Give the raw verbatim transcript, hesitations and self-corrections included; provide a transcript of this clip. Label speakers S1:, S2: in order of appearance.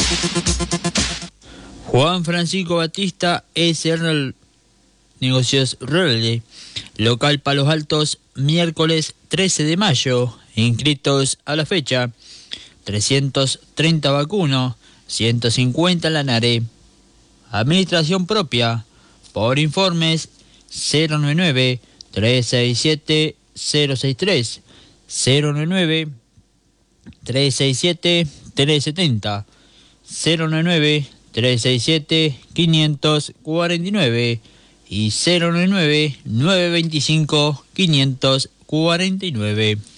S1: Juan Francisco Batista S R Negocios Rurales, local Palos Altos, miércoles trece de mayo, inscritos a la fecha, trescientos treinta vacunos, ciento cincuenta Lanare. Administración propia, por informes cero nueve nueve, tres seis siete, cero seis tres, cero nueve nueve, tres seis siete, tres setenta, cero nueve nueve, tres seis siete, quinientos cuarenta y nueve y cero nueve nueve, nueve veinticinco, quinientos cuarenta y nueve.